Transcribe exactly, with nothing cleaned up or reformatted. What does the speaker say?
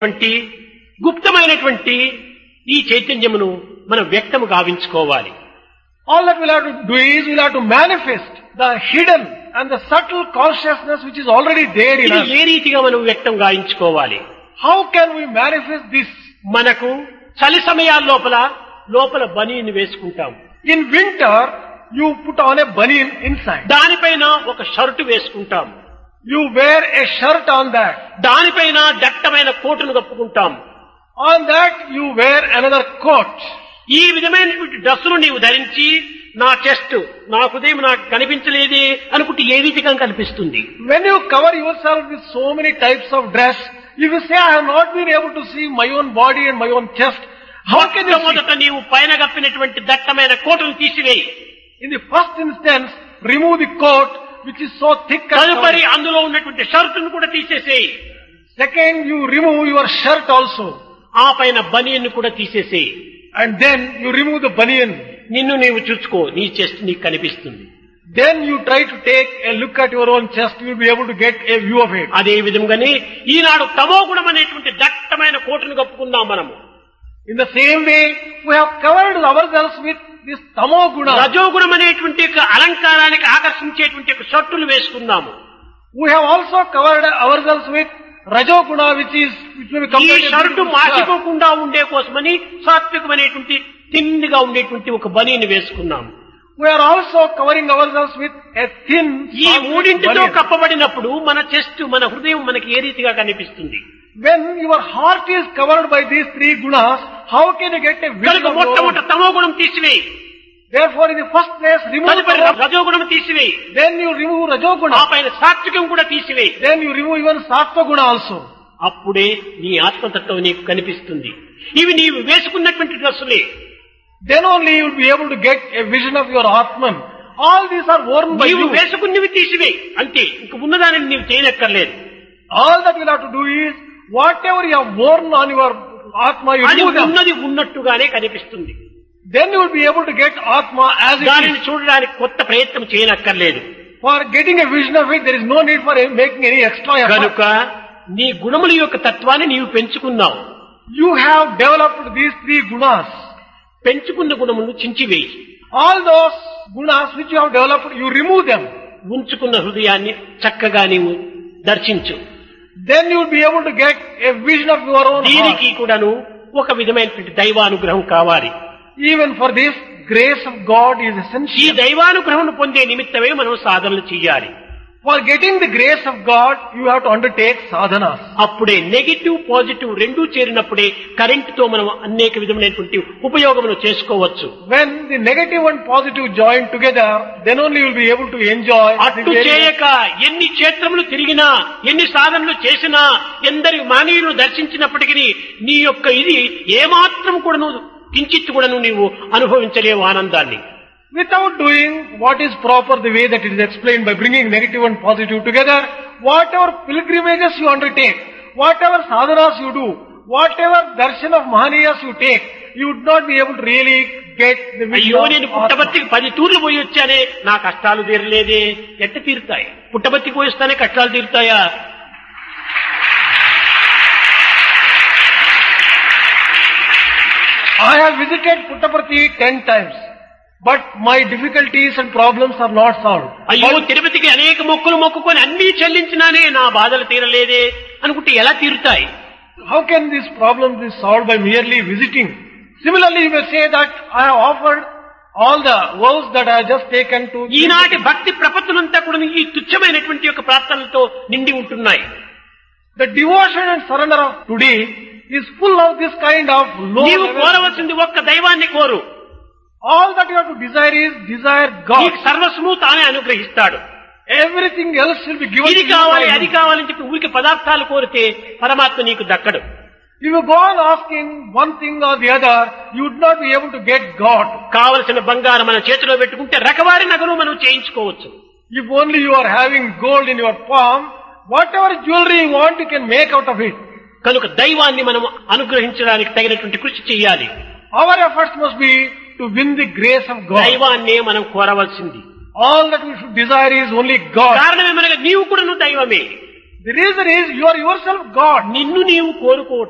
వంటి గుప్తమైనటువంటి ఈ చైతన్యమును మనం వ్యక్తము గావించుకోవాలి. All that we'll have to do is we'll have to manifest the hidden and the subtle consciousness which is already there in ఇది us. ఏ రీతిగా మనం వ్యక్తం గావించుకోవాలి? How can we manifest this? మనకు చలి సమయాల లోపల లోపల బనీని వేసుకుంటాం. In winter, you put on a banian inside. దానిపైన ఒక షర్టు వేసుకుంటాం. You wear a shirt on that. దానిపైన దట్టమైన కోటును కప్పుకుంటాం. On that, you wear another coat. ఈ విధమైనటువంటి డ్రెస్సును నీవు ధరించి నా చెస్ట్ నా హృదయం నాకు కనిపించలేదే అనుకుంటే ఏ రీతిగా కనిపిస్తుంది? When you cover yourself with so many types of dress, if you say, I have not been able to see my own body and my own chest, how can you see? మొదట నీవు పైన కప్పినటువంటి దట్టమైన కోటును తీసివేయి. In the first instance, remove the coat which is so thick and తదుపరి covered. అందులో ఉన్నటువంటి షర్టును కూడా తీసేసేయి. Second, you remove your shirt also. ఆ పైన బనియన్ కూడా తీసేసేయి. And then you remove the banian. నిన్ను నీవు చూసుకో, నీ చెస్ట్ నీకు కనిపిస్తుంది. Then you try to take a look at your own chest, you will be able to get a view of it. అదే విధంగానే ఈనాడు తమో గుణం అనేటువంటి దట్టమైన కోటును కప్పుకున్నాం మనము. In the same way, we have covered ourselves with this tamo guna. రజోగుణం అనేటువంటి యొక్క అలంకారానికి ఆకర్షించేటువంటి యొక్క షర్టులు వేసుకున్నాము. We have also covered ourselves with rajo guna, which is which will be ఈ compared షర్టు to shirt. మాసిపోకుండా ఉండే కోసమని సాత్వికమైనటువంటి తిన్నిగా ఉండేటువంటి ఒక బనీని వేసుకున్నాము. We are also covering ourselves with a thin ఈ soft మూడింటితో banian. కప్పబడినప్పుడు మన చెస్ట్ మన హృదయం మనకి ఏ రీతిగా కనిపిస్తుంది? When your heart is covered by these three gunas, how can you get a vision కనుక of your మొట్టమొదట own? తమో గుణం తీసివేయి. Therefore, in the first place, remove తదుపరి tamo, రజోగుణం తీసివేయి. then you remove rajo ఆ guna, పైన సాత్వికం కూడా తీసివేయి. then you remove even sattva guna also. అప్పుడే నీ ఆత్మతత్వం నీకు కనిపిస్తుంది. ఇవి నీవు వేసుకున్నటువంటి డ్రెస్సులే. Then only you will be able to get a vision of your Atman. All these are worn by నీవు you. వేసుకున్నవి తీసివేయి అంతే. ఇంక ఉన్నదానిని నీవు చేయనక్కర్లేదు. All that you will have to do is, whatever you have worn on your Atma, you అది remove them. ఉన్నది ఉన్నట్టుగానే కనిపిస్తుంది. Then you will be able to get Atma as it దానిని is. చూడడానికి కొత్త ప్రయత్నం చేయనక్కర్లేదు. For getting a vision of it, there is no need for making any extra effort. కనుక నీ గుణముల యొక్క తత్వాన్ని నీవు పెంచుకున్నావు. You have developed these three gunas. పెంచుకున్న గుణములను చించివేయి. All those gunas which you have developed, you remove them. ఉంచుకున్న హృదయాన్ని చక్కగా నీవు దర్శించు. Then you will be able to get a vision of your own heart. దీనికి కూడాను ఒక విధమైనటువంటి దైవానుగ్రహం కావాలి. Even for this, grace of God is ఈ essential. దైవానుగ్రహం పొందే నిమిత్తమే మనం సాధనలు చేయాలి. For getting the grace of God, you have to undertake sadhanas. అప్పుడే నెగిటివ్ పాజిటివ్ రెండూ చేరినప్పుడే కరెంటుతో మనం అనేక విధమైనటువంటి ఉపయోగములు చేసుకోవచ్చు. When the negative and positive join together, then only you will be able to enjoy. అట్టు చేయక ఎన్ని క్షేత్రములు తిరిగినా ఎన్ని సాధనలు చేసినా ఎందరి మానవులను దర్శించినప్పటికీ నీ యొక్క ఇది ఏమాత్రం కూడాను కించిత్తు కూడాను నీవు అనుభవించలేవు ఆనందాన్ని. Without doing what is proper, the way that it is explained by bringing negative and positive together, whatever pilgrimages you undertake, whatever sadhanas you do, whatever darshan of Mahaniyas you take, you would not be able to really get the vision అయ్యో of నేను Atma. పుట్టబర్తికి పది తూర్లు పోయి వచ్చానే నా కష్టాలు తీరలేదే. ఎట్ట తీరుతాయి? పుట్టబర్తికి పోయి వస్తానే కష్టాలు తీరుతాయా? I have visited Puttaparthi ten times, but my difficulties and problems are not solved. అయ్యో But తిరుపతికి అనేక మొక్కులు మొక్కుకొని అన్ని చెల్లించినానే నా బాధలు తీరలేదే అనుకుంటే ఎలా తీరుతాయి? how can this problem be solved by merely visiting? Similarly, you may say that I have offered all the vows that I have just taken to. ఈనాటి భక్తి ప్రపత్తులంతా కూడా ఈ తుచ్చమైనటువంటి యొక్క ప్రార్థనలతో నిండి ఉంటున్నాయి. The devotion and surrender of today is full of this kind of low నీవు level. కోరవలసింది ఒక్క దైవాన్ని కోరు. All that you have to desire is desire God. నీకు సర్వస్వము తానే అనుగ్రహిస్తాడు. Everything else will be given ఇది to you కావాలి by అది Him. కావాలని చెప్పి ఊరికి పదార్థాలు కోరితే పరమాత్మ నీకు దక్కడు. If you go on asking one thing or the other, you would not be able to get God. కావలసిన బంగారం మన చేతిలో పెట్టుకుంటే రకవారి నగలు మనం చేయించుకోవచ్చు. If only you are having gold in your palm, whatever jewelry you want, you can make out of it. కనుక దైవాన్ని మనం అనుగ్రహించడానికి తగినటువంటి కృషి చేయాలి. Our efforts must be to win the grace of God. దైవాన్నే మనం కోరవలసింది. All that we should desire is only God. కారణం ఏమనగా నీవు కూడా నువ్వు దైవమే. The reason is you are yourself God. నిన్ను నీవు కోరుకోవటం